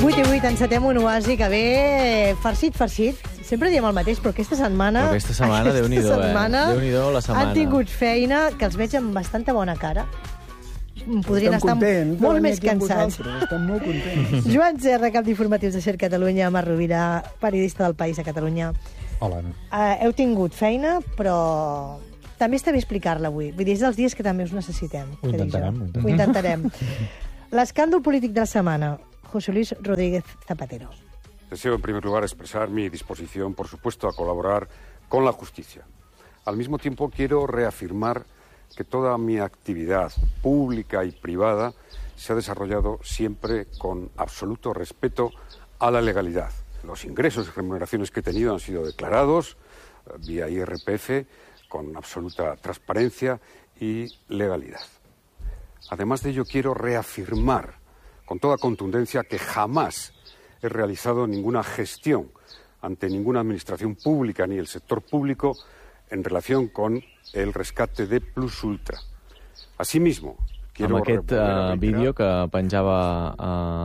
8:08, encetem un oasi que ve farcit. Sempre diem el mateix, però aquesta setmana... Déu-n'hi-do, Déu-n'hi-do la setmana. Han tingut feina, que els veig amb bastanta bona cara. Podrien estar molt més cansats. Estan molt contents. Joan Serra, cap d'informatius de Ser Catalunya, Marc Rovira, periodista del País a Catalunya. Hola, Anna. Heu tingut feina, però també està bé explicar-la avui. Vull dir, és dels dies que també us necessitem. Ho intentarem. L'escàndol polític de la setmana. José Luis Rodríguez Zapatero. Deseo, en primer lugar, expresar mi disposición, por supuesto, a colaborar con la justicia. Al mismo tiempo, quiero reafirmar que toda mi actividad pública y privada se ha desarrollado siempre con absoluto respeto a la legalidad. Los ingresos y remuneraciones que he tenido han sido declarados vía IRPF con absoluta transparencia y legalidad. Además de ello, quiero reafirmar con toda contundencia que jamás he realizado ninguna gestión ante ninguna administración pública ni el sector público en relación con el rescate de Plus Ultra. Asimismo, quiero... Amb aquest vídeo que penjava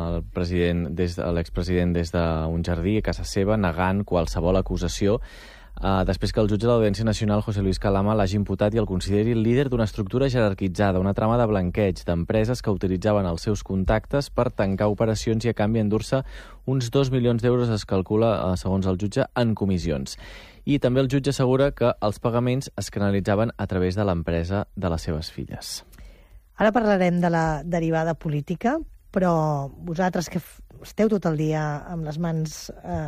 l'expresident des d'un jardí a casa seva, negant qualsevol acusació, després que el jutge de l'Audiència Nacional, José Luis Calama, l'hagi imputat i el consideri el líder d'una estructura jerarquitzada, una trama de blanqueig d'empreses que utilitzaven els seus contactes per tancar operacions i a canvi endur-se uns 2 milions d'euros, es calcula, segons el jutge, en comissions. I també el jutge assegura que els pagaments es canalitzaven a través de l'empresa de les seves filles. Ara parlarem de la derivada política, però vosaltres que esteu tot el dia amb les mans...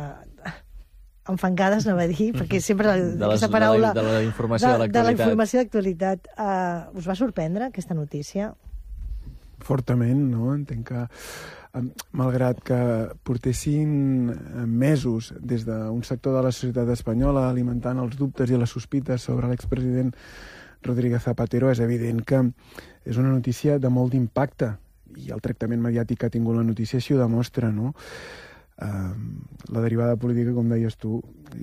enfangades, anava a dir, perquè sempre aquesta paraula... De la informació de l'actualitat. De la informació d'actualitat. Us va sorprendre aquesta notícia? Fortament, no? Entenc que, malgrat que portessin mesos des d'un sector de la societat espanyola alimentant els dubtes i les sospites sobre l'expresident Rodríguez Zapatero, és evident que és una notícia de molt d'impacte i el tractament mediàtic que ha tingut la notícia així ho demostra, no? La derivada política, com deies tu,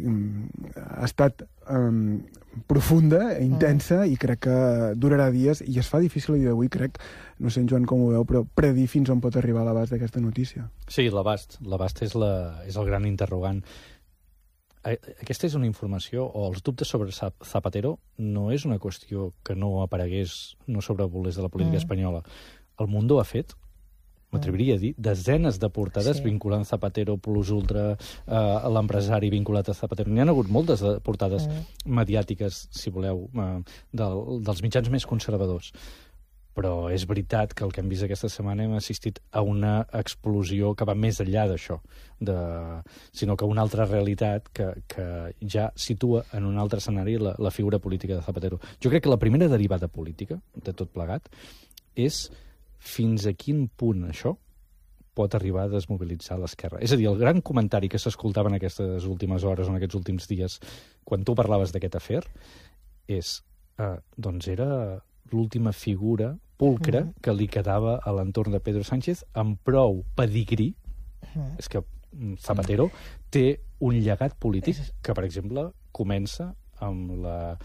ha estat profunda, intensa, i crec que durarà dies, i es fa difícil a dia d'avui, crec, no sé en Joan com ho veu, però predir fins on pot arribar l'abast d'aquesta notícia. Sí, l'abast és el gran interrogant. Aquesta és una informació, o els dubtes sobre Zapatero no és una qüestió que no aparegués, no sobrevolés de la política espanyola. El Mundo ha fet, m'atreviria a dir, desenes de portades vinculant Zapatero, Plus Ultra, l'empresari vinculat a Zapatero. N'hi ha hagut moltes portades mediàtiques, si voleu, dels mitjans més conservadors. Però és veritat que el que hem vist aquesta setmana hem assistit a una explosió que va més enllà d'això, sinó que una altra realitat que ja situa en un altre escenari la figura política de Zapatero. Jo crec que la primera derivada política de tot plegat és fins a quin punt això pot arribar a desmobilitzar l'esquerra. És a dir, el gran comentari que s'escoltava en aquestes últimes hores, en aquests últims dies, quan tu parlaves d'aquest afer, és, doncs era l'última figura pulcra que li quedava a l'entorn de Pedro Sánchez amb prou pedigrí. És que Zapatero té un llegat polític que, per exemple, comença amb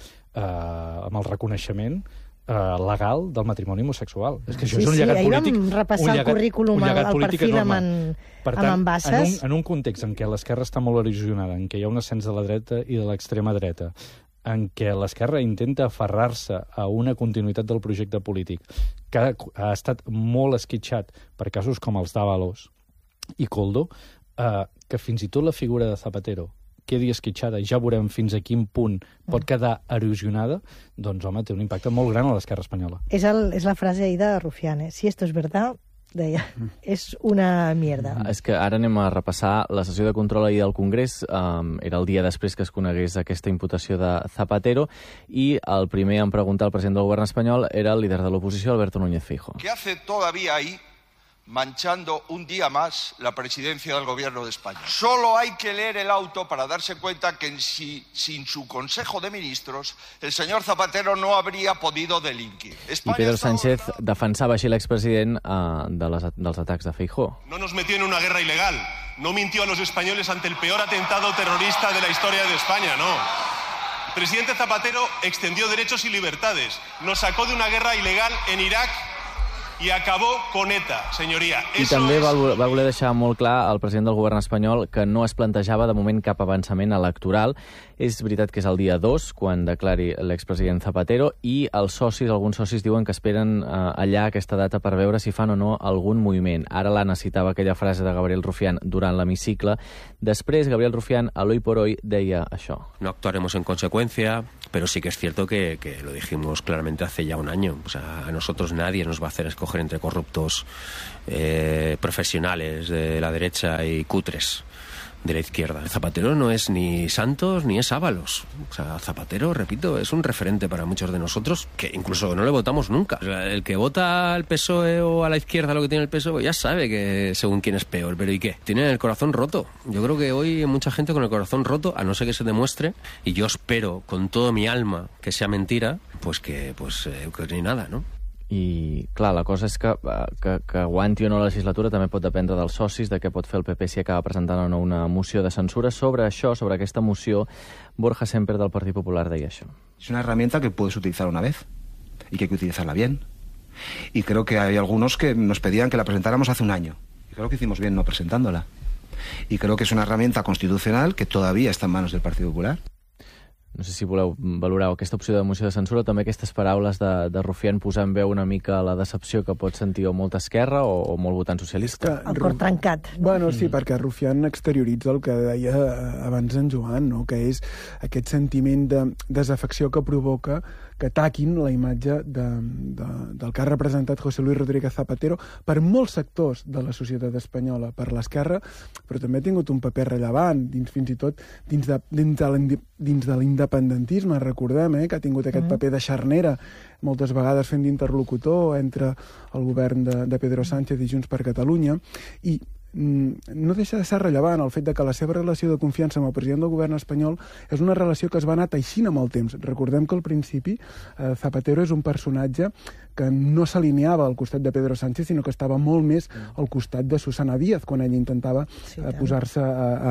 el reconeixement legal del matrimoni homosexual. És que això és un llegat polític. Ahir vam repassar el currículum, el perfil amb en Bassas. En un context en què l'esquerra està molt erosionada, en què hi ha un ascens de la dreta i de l'extrema dreta, en què l'esquerra intenta aferrar-se a una continuïtat del projecte polític que ha estat molt esquitxat per casos com els d'Ábalos i Koldo, que fins i tot la figura de Zapatero quedi esquitxada i ja veurem fins a quin punt pot quedar erosionada, doncs, home, té un impacte molt gran a l'esquerra espanyola. És la frase ahir de Rufián, si esto es verdad, deia, és una mierda. És que ara anem a repassar la sessió de control ahir del Congrés. Era el dia després que es conegués aquesta imputació de Zapatero, i el primer en preguntar al president del govern espanyol era el líder de l'oposició, Alberto Núñez Feijóo. ¿Qué hace todavía ahí manchando un día más la presidencia del Gobierno de España? Solo hay que leer el auto para darse cuenta que sin su Consejo de Ministros el señor Zapatero no habría podido delinquir. I Pedro Sánchez defensava així l'expresident dels atacs de Feijóo. No nos metió en una guerra ilegal, no mintió a los españoles ante el peor atentado terrorista de la historia de España, no. El presidente Zapatero extendió derechos y libertades, nos sacó de una guerra ilegal en Irak y acabó con ETA, señoría. I també va voler deixar molt clar el president del govern espanyol que no es plantejava de moment cap avançament electoral. És veritat que és el dia 2, quan declari l'expresident Zapatero, i alguns socis diuen que esperen allà aquesta data per veure si fan o no algun moviment. Ara l'Anna citava aquella frase de Gabriel Rufián durant l'hemicicle. Després, Gabriel Rufián, a l'Hoy por Hoy, deia això. No actuaremos en consecuencia, pero sí que es cierto que lo dijimos claramente hace ya un año. O sea, a nosotros nadie nos va a hacer escoger entre corruptos profesionales de la derecha y cutres de la izquierda. Zapatero no es ni Santos ni es Ábalos. O sea, Zapatero, repito, es un referente para muchos de nosotros que incluso no le votamos nunca. O sea, el que vota al PSOE o a la izquierda lo que tiene el PSOE, pues ya sabe que según quién es peor. ¿Pero y qué? Tienen el corazón roto. Yo creo que hoy hay mucha gente con el corazón roto, a no ser que se demuestre, y yo espero con todo mi alma que sea mentira, pues que ni nada, ¿no? I, clar, la cosa és que aguanti o no la legislatura també pot dependre dels socis, de què pot fer el PP si acaba presentant o no una moció de censura. Sobre això, sobre aquesta moció, Borja Semper del Partit Popular deia això. Es una herramienta que puedes utilizar una vez y que hay que utilizarla bien. Y creo que hay algunos que nos pedían que la presentáramos hace un año. Y creo que hicimos bien no presentándola. Y creo que es una herramienta constitucional que todavía está en manos del Partido Popular. No sé si voleu valorar aquesta opció de moció de censura, també aquestes paraules de Rufián posant en veu una mica la decepció que pot sentir o molta esquerra o molt votant socialista. El cor trencat. Bueno, sí, perquè Rufián exterioritza el que deia abans en Joan, no? Que és aquest sentiment de desafecció que provoca que ataquin la imatge del que ha representat José Luis Rodríguez Zapatero per molts sectors de la societat espanyola, per l'esquerra, però també ha tingut un paper rellevant, fins i tot dins de l'independentisme, recordem, que ha tingut aquest paper de xarnera, moltes vegades fent d'interlocutor entre el govern de Pedro Sánchez i Junts per Catalunya, i no deixa de ser rellevant el fet de que la seva relació de confiança amb el president del govern espanyol és una relació que es va anar teixint amb el temps. Recordem que al principi Zapatero és un personatge que no s'alineava al costat de Pedro Sánchez, sinó que estava molt més al costat de Susana Díaz, quan ella intentava posar-se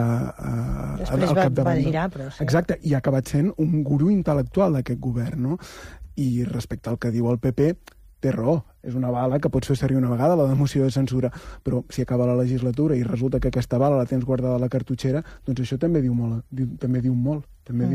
al capdavant. Va girar, però sí. Exacte, i ha acabat sent un gurú intel·lectual d'aquest govern, no? I respecte al que diu el PP, té raó, és una bala que pots fer servir una vegada, la de moció de censura, però si acaba la legislatura i resulta que aquesta bala la tens guardada a la cartutxera, doncs això també diu molt. Diu molt.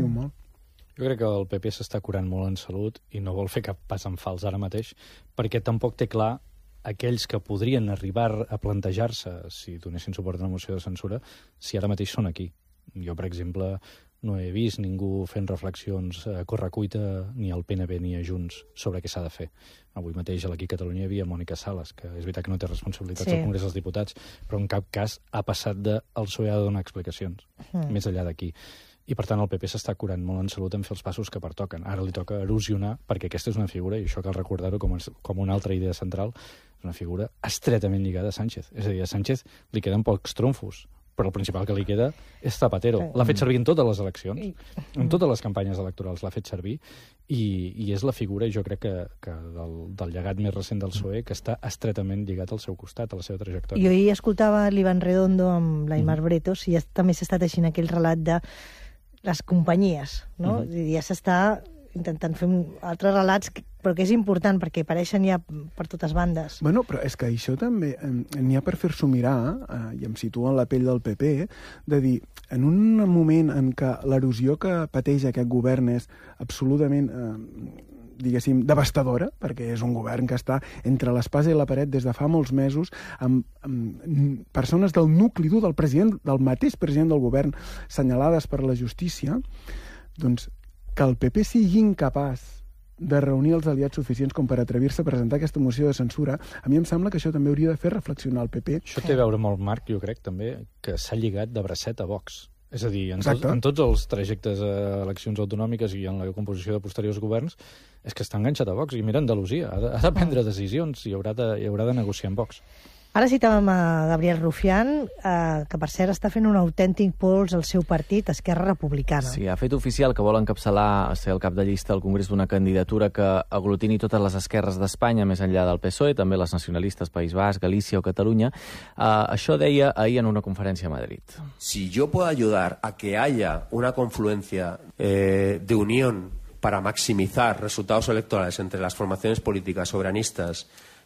Jo crec que el PP s'està curant molt en salut i no vol fer cap pas en fals ara mateix, perquè tampoc té clar aquells que podrien arribar a plantejar-se, si donessin suport a una moció de censura, si ara mateix són aquí. Jo, per exemple, no he vist ningú fent reflexions a correcuita ni al PNB ni a Junts sobre què s'ha de fer. Avui mateix aquí a Catalunya hi havia Mònica Sales, que és veritat que no té responsabilitats al Congrés dels Diputats, però en cap cas ha passat del PSOE a donar explicacions, més enllà d'aquí. I, per tant, el PP s'està curant molt en salut en fer els passos que pertoquen. Ara li toca erosionar, perquè aquesta és una figura, i això cal recordar-ho com una altra idea central, és una figura estretament lligada a Sánchez. És a dir, a Sánchez li queden pocs trumfos, però el principal que li queda és Zapatero. L'ha fet servir en totes les eleccions, en totes les campanyes electorals l'ha fet servir, i és la figura, jo crec que del llegat més recent del PSOE, que està estretament lligat al seu costat, a la seva trajectòria. Jo ahir escoltava l'Ivan Redondo amb l'Aimar Bretos, i també s'està teixint aquell relat de les companyies, no? Ja s'està intentant fer altres relats, però que és important, perquè apareixen ja per totes bandes. Bueno, però és que això també n'hi ha per fer-s'ho mirar, i em situo en la pell del PP, de dir, en un moment en què l'erosió que pateix aquest govern és absolutament diguéssim, devastadora, perquè és un govern que està entre l'espasa i la paret des de fa molts mesos, amb persones del nucli dur del mateix president del govern senyalades per la justícia, doncs que el PP sigui incapaç de reunir els aliats suficients com per atrevir-se a presentar aquesta moció de censura, a mi em sembla que això també hauria de fer reflexionar el PP. Això té a veure molt, Marc, jo crec, també, que s'ha lligat de bracet a Vox. És a dir, en tots els trajectes a eleccions autonòmiques i en la composició de posteriors governs, és que està enganxat a Vox. I mira, Andalusia ha de prendre decisions i haurà de negociar amb Vox. Ara citàvem a Gabriel Rufián, que per cert està fent un autèntic pols al seu partit, Esquerra Republicana. Sí, ha fet oficial que vol encapçalar, ser el cap de llista al Congrés d'una candidatura que aglutini totes les esquerres d'Espanya, més enllà del PSOE, també les nacionalistes, País Basc, Galícia o Catalunya. Això deia ahir en una conferència a Madrid. Si yo puedo ayudar a que haya una confluencia de unión para maximizar resultados electorales entre las formaciones políticas soberanistas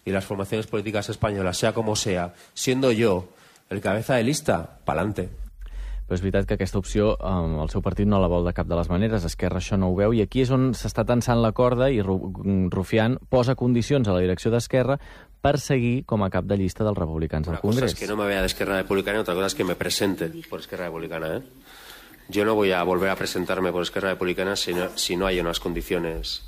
y las formaciones políticas españolas, sea como sea, siendo yo el cabeza de lista, pa'lante. Però és veritat que aquesta opció el seu partit no la vol de cap de les maneres, Esquerra això no ho veu, i aquí és on s'està tensant la corda i Rufián posa condicions a la direcció d'Esquerra per seguir com a cap de llista dels republicans al Congrés. Una cosa es que no me vea de Esquerra Republicana y otra cosa es que me presente por Esquerra Republicana, ¿eh? Yo no voy a volver a presentarme por Esquerra Republicana si no hay unas condiciones.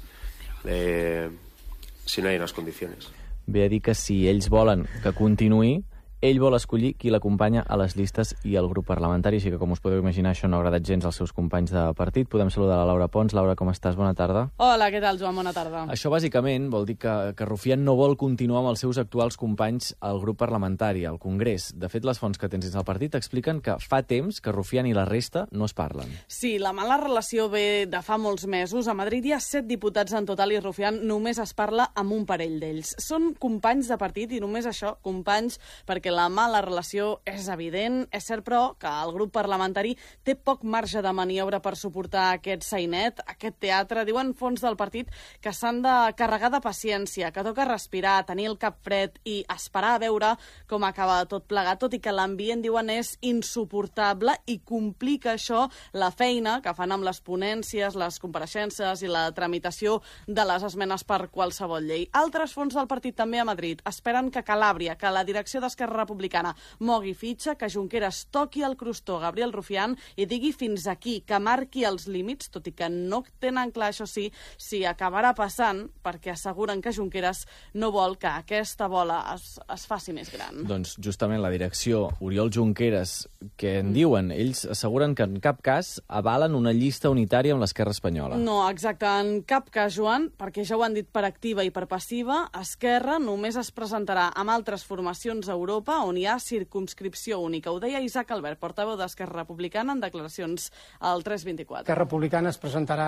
Ve a dir que si ells volen que continuï, ell vol escollir qui l'acompanya a les llistes i al grup parlamentari, així que, com us podeu imaginar, això no ha agradat gens als seus companys de partit. Podem saludar la Laura Pons. Laura, com estàs? Bona tarda. Hola, què tal, Joan? Bona tarda. Això, bàsicament, vol dir que Rufián no vol continuar amb els seus actuals companys al grup parlamentari, al Congrés. De fet, les fonts que tens dins del partit expliquen que fa temps que Rufián i la resta no es parlen. Sí, la mala relació ve de fa molts mesos. A Madrid hi ha 7 diputats en total i Rufián només es parla amb un parell d'ells. Són companys de partit i només això, companys, perquè la mala relació és evident. És cert, però, que el grup parlamentari té poc marge de maniobra per suportar aquest sainet, aquest teatre. Diuen fons del partit que s'han de carregar de paciència, que toca respirar, tenir el cap fred i esperar a veure com acaba tot plegat, tot i que l'ambient, diuen, és insuportable i complica això la feina que fan amb les ponències, les compareixences i la tramitació de les esmenes per qualsevol llei. Altres fons del partit també a Madrid esperen que Calàbria, que la direcció d'Esquerra Republicana mogui fitxa, que Junqueras toqui el crostó Gabriel Rufián i digui fins aquí, que marqui els límits, tot i que no tenen clar, això sí, si acabarà passant, perquè asseguren que Junqueras no vol que aquesta bola es faci més gran. Doncs justament la direcció, Oriol Junqueras, que en diuen, ells asseguren que en cap cas avalen una llista unitària amb l'Esquerra espanyola. No, exacte, en cap cas, Joan, perquè ja ho han dit per activa i per passiva, Esquerra només es presentarà amb altres formacions a Europa on hi ha circumscripció única. Ho deia Isaac Albert, portaveu d'Esquerra Republicana, en declaracions al 324. Esquerra Republicana es presentarà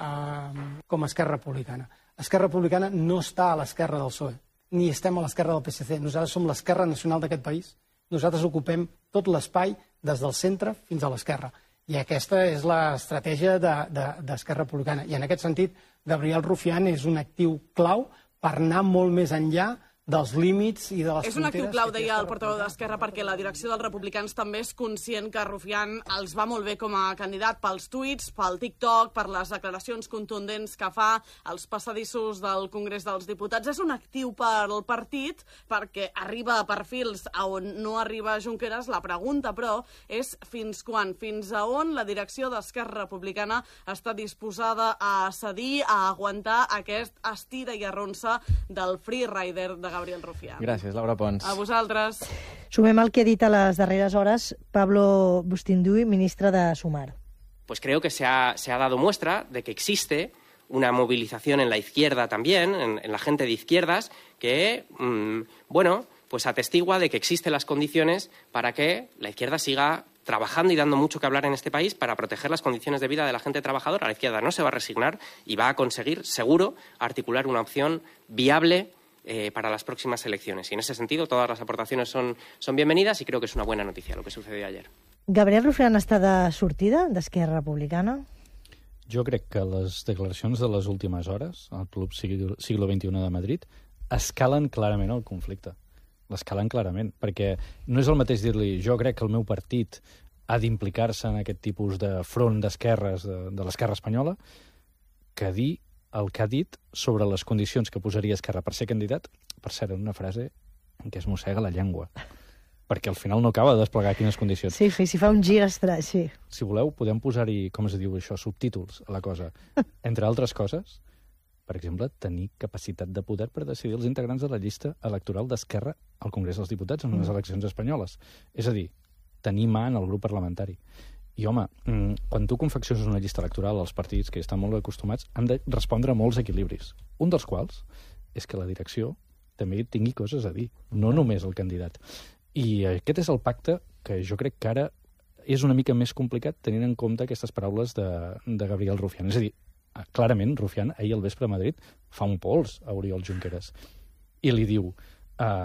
com a Esquerra Republicana. Esquerra Republicana no està a l'esquerra del PSOE, ni estem a l'esquerra del PSC. Nosaltres som l'esquerra nacional d'aquest país. Nosaltres ocupem tot l'espai des del centre fins a l'esquerra. I aquesta és l'estratègia d'Esquerra Republicana. I en aquest sentit, Gabriel Rufián és un actiu clau per anar molt més enllà dels límits i de les fronteres. És un actiu clau, deia el portaveu d'Esquerra, perquè la direcció dels republicans també és conscient que Rufián els va molt bé com a candidat pels tuits, pel TikTok, per les declaracions contundents que fa als passadissos del Congrés dels Diputats. És un actiu per al partit perquè arriba a perfils on no arriba Junqueras. La pregunta, però, és fins quan, fins a on la direcció d'Esquerra Republicana està disposada a cedir, a aguantar aquest estira i arronsa del freerider de Gabriel Rufián. Gràcies, Laura Pons. A vosaltres. Sumem el que ha dit a les darreres hores Pablo Bustinduy, ministre de Sumar. Pues creo que se ha dado muestra de que existe una movilización en la izquierda también, en la gente de izquierdas, que, pues atestigua de que existen las condiciones para que la izquierda siga trabajando y dando mucho que hablar en este país para proteger las condiciones de vida de la gente trabajadora. La izquierda no se va a resignar y va a conseguir, seguro, articular una opción viable para las próximas elecciones. Y en ese sentido, todas las aportaciones son bienvenidas y creo que es una buena noticia lo que sucedió ayer. Gabriel Rufián està de sortida d'Esquerra Republicana? Jo crec que les declaracions de les últimes hores al Club Siglo XXI de Madrid escalen clarament el conflicte. L'escalen clarament, perquè no és el mateix dir-li jo crec que el meu partit ha d'implicar-se en aquest tipus de front d'esquerres de l'esquerra espanyola que dir el que ha dit sobre les condicions que posaria Esquerra per ser candidat, per cert, en una frase en què es mossega la llengua, perquè al final no acaba de desplegar quines condicions. Sí, si fa un gir estrany, sí. Si voleu, podem posar-hi, com es diu això, subtítols a la cosa. Entre altres coses, per exemple, tenir capacitat de poder per decidir els integrants de la llista electoral d'Esquerra al Congrés dels Diputats en unes eleccions espanyoles. És a dir, tenir mà en el grup parlamentari. I, home, quan tu confecciones una llista electoral, els partits que estan molt acostumats han de respondre a molts equilibris. Un dels quals és que la direcció també tingui coses a dir, no només el candidat. I aquest és el pacte que jo crec que ara és una mica més complicat tenint en compte aquestes paraules de Gabriel Rufián. És a dir, clarament, Rufián, ahir al vespre a Madrid, fa un pols a Oriol Junqueras i li diu,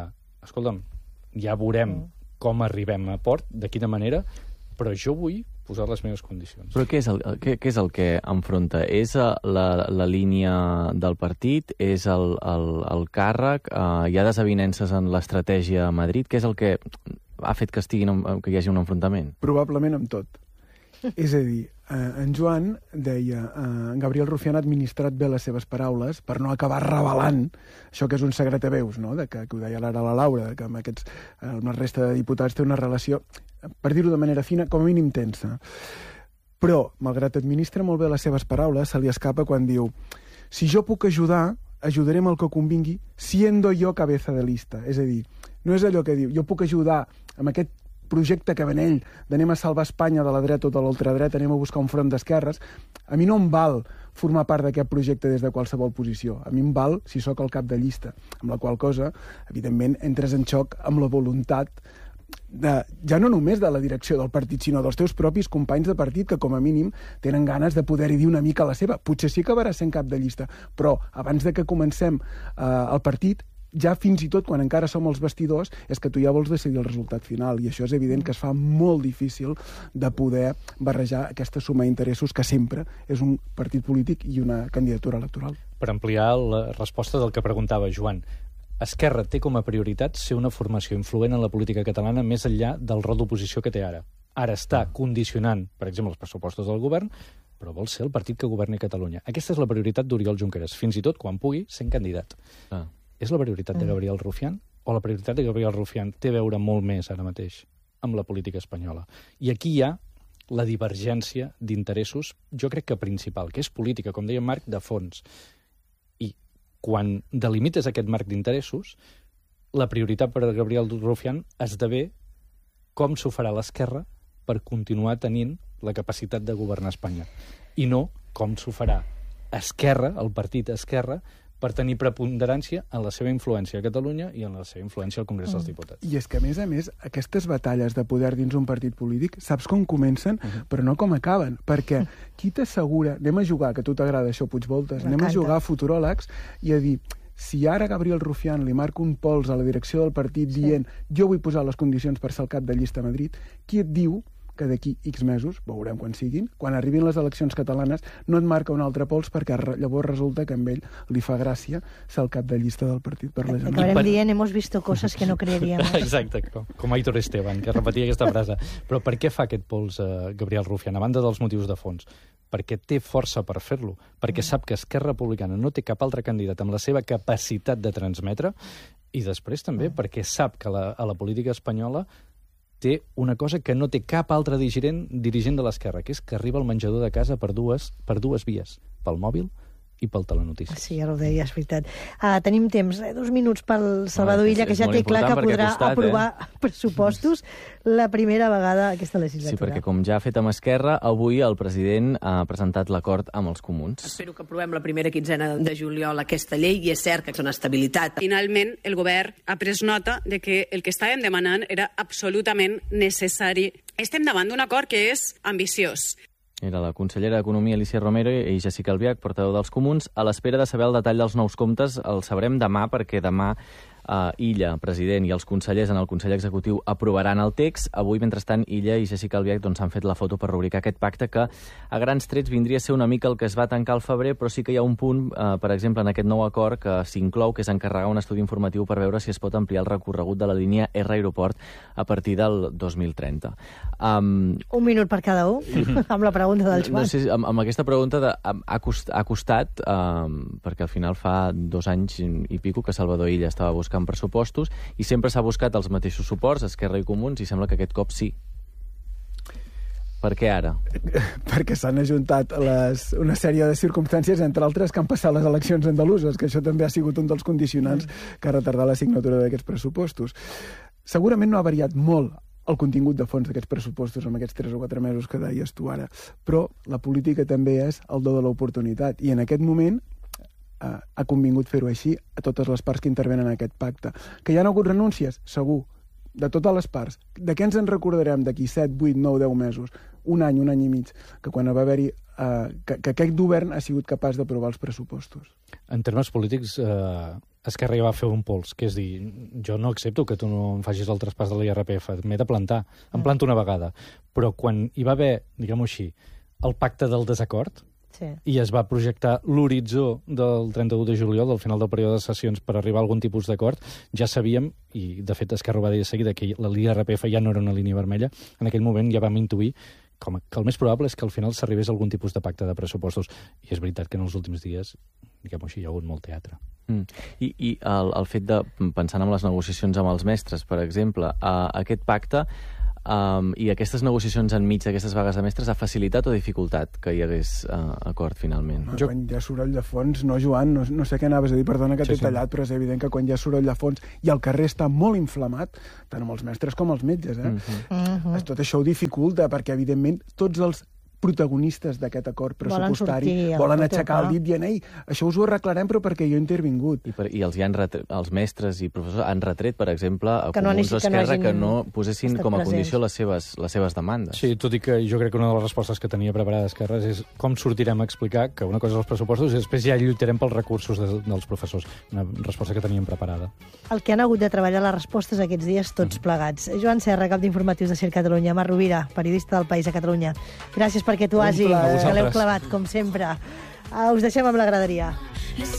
escolta'm, ja veurem com arribem a port, de quina manera, però jo vull posar les meves condicions. Però què és el que enfronta? És la línia del partit? És el càrrec? Hi ha desavinences en l'estratègia a Madrid? Què és el que ha fet que hi hagi un enfrontament? Probablement amb tot. És a dir, en Joan deia Gabriel Rufián ha administrat bé les seves paraules per no acabar revelant això que és un secret a veus, no? Que ho deia ara la Laura, que amb la resta de diputats té una relació, per dir-ho de manera fina, com a mínim tensa. Però, malgrat administra molt bé les seves paraules, se li escapa quan diu si jo puc ajudar, ajudaré amb el que convingui, siendo yo cabeza de lista. És a dir, no és allò que diu jo puc ajudar amb aquest projecte que ven ell d'anem a salvar Espanya de la dreta o de l'ultradreta, anem a buscar un front d'esquerres, a mi no em val formar part d'aquest projecte des de qualsevol posició. A mi em val si sóc el cap de llista, amb la qual cosa, evidentment, entres en xoc amb la voluntat ja no només de la direcció del partit, sinó dels teus propis companys de partit que, com a mínim, tenen ganes de poder-hi dir una mica la seva. Potser sí que acabarà sent cap de llista, però abans de que comencem el partit, ja fins i tot quan encara som els vestidors, és que tu ja vols decidir el resultat final, i això és evident que es fa molt difícil de poder barrejar aquesta suma d'interessos que sempre és un partit polític i una candidatura electoral. Per ampliar la resposta del que preguntava Joan, Esquerra té com a prioritat ser una formació influent en la política catalana més enllà del rol d'oposició que té ara. Ara està condicionant, per exemple, els pressupostos del govern, però vol ser el partit que governi Catalunya. Aquesta és la prioritat d'Oriol Junqueras, fins i tot quan pugui ser candidat. És la prioritat de Gabriel Rufián? O la prioritat de Gabriel Rufián té a veure molt més ara mateix amb la política espanyola? I aquí hi ha la divergència d'interessos, jo crec que principal, que és política, com deia Marc, de fons. I quan delimites aquest marc d'interessos, la prioritat per a Gabriel Rufián esdevé com s'ho farà l'esquerra per continuar tenint la capacitat de governar Espanya. I no com s'ho farà Esquerra, el partit Esquerra, per tenir preponderància en la seva influència a Catalunya i en la seva influència al Congrés dels Diputats. I és que, a més, aquestes batalles de poder dins un partit polític, saps com comencen, però no com acaben, perquè qui t'assegura, anem a jugar, que a tu t'agrada això, Puigvoltes, anem a jugar a futuròlegs i a dir, si ara Gabriel Rufián li marca un pols a la direcció del partit dient jo vull posar les condicions per ser el cap de llista a Madrid, qui et diu que d'aquí X mesos, veurem quan siguin, quan arribin les eleccions catalanes, no et marca un altre pols perquè llavors resulta que a ell li fa gràcia ser el cap de llista del partit per la Generalitat. Acabarem dient, hemos visto cosas que no creeríamos. Exacte, com Aitor Esteban, que repetia aquesta frase. Però per què fa aquest pols Gabriel Rufián, a banda dels motius de fons? Perquè té força per fer-lo, perquè sap que Esquerra Republicana no té cap altre candidat amb la seva capacitat de transmetre, i després també perquè sap que a la política espanyola té una cosa que no té cap altre dirigent de l'esquerra, que és que arriba al menjador de casa per dues vies, pel mòbil i pel telenotícies. Sí, ara ho deia, és veritat. Tenim temps, 2 minuts pel Salvador Illa, que ja té clar que podrà aprovar pressupostos la primera vegada aquesta legislatura. Sí, perquè com ja ha fet amb Esquerra, avui el president ha presentat l'acord amb els comuns. Espero que aprovem la primera quinzena de juliol aquesta llei, i és cert que és una estabilitat. Finalment, el govern ha pres nota de que el que estàvem demanant era absolutament necessari. Estem davant d'un acord que és ambiciós. Era la consellera d'Economia, Alicia Romero, i Jessica Albiach, portaveu dels comuns. A l'espera de saber el detall dels nous comptes, el sabrem demà, perquè demà Illa, president, i els consellers en el Consell Executiu aprovaran el text. Avui, mentrestant, Illa i Jessica Albiach han fet la foto per rubricar aquest pacte que a grans trets vindria a ser una mica el que es va tancar al febrer, però sí que hi ha un punt, per exemple, en aquest nou acord que s'inclou, que és encarregar un estudi informatiu per veure si es pot ampliar el recorregut de la línia R Aeroport a partir del 2030. Un minut per cada un, amb la pregunta del Joan. No sé, amb aquesta pregunta ha costat, perquè al final fa 2 anys i pico que Salvador Illa estava buscant pressupostos i sempre s'ha buscat els mateixos suports, Esquerra i Comuns, i sembla que aquest cop sí. Per què ara? Perquè s'han ajuntat una sèrie de circumstàncies, entre altres que han passat les eleccions andaluses, que això també ha sigut un dels condicionants que ha retardat la signatura d'aquests pressupostos. Segurament no ha variat molt el contingut de fons d'aquests pressupostos en aquests 3 o 4 mesos que deies tu ara, però la política també és el do de l'oportunitat, i en aquest moment ha convingut fer-ho així a totes les parts que intervenen en aquest pacte. Que hi ha hagut renúncies? Segur. De totes les parts. De què ens en recordarem d'aquí 7, 8, 9, 10 mesos? Un any i mig, que quan va haver-hi que aquest govern ha sigut capaç d'aprovar els pressupostos. En termes polítics, Esquerra ja va fer un pols, que és dir, jo no accepto que tu no em facis el traspàs de l'IRPF, m'he de plantar. Em planto una vegada. Però quan hi va haver, diguem-ho així, el pacte del desacord, i es va projectar l'horitzó del 31 de juliol, del final del període de sessions, per arribar a algun tipus d'acord, ja sabíem, i de fet Esquerra ho va dir de seguida, que l'IRPF ja no era una línia vermella. En aquell moment ja vam intuir que el més probable és que al final s'arribés a algun tipus de pacte de pressupostos. I és veritat que en els últims dies, diguem-ho així, hi ha hagut molt teatre. I el fet de, pensant en les negociacions amb els mestres, per exemple, aquest pacte i aquestes negociacions enmig d'aquestes vagues de mestres ha facilitat o dificultat que hi hagués acord finalment? Quan hi ha soroll de fons, no, Joan, no sé què anaves a dir, perdona que t'he tallat, però és evident que quan hi ha soroll de fons i el carrer està molt inflamat, tant amb els mestres com els metges, tot això ho dificulta, perquè evidentment tots els protagonistes d'aquest acord pressupostari volen aixecar el dit dient, ei, això us ho arreglarem però perquè jo he intervingut. I els mestres i professors han retret, per exemple, a Comuns o Esquerra que no posessin com a condició les seves demandes. Sí, tot i que jo crec que una de les respostes que tenia preparada Esquerra és com sortirem a explicar que una cosa és els pressupostos i després ja lluitarem pels recursos dels professors. Una resposta que teníem preparada. El que han hagut de treballar les respostes aquests dies tots plegats. Joan Serra, cap d'informatius de CIR Catalunya, Marc Rovira, periodista del País a Catalunya. Gràcies perquè tu hagi, que l'heu clavat, com sempre. Us deixem amb la graderia.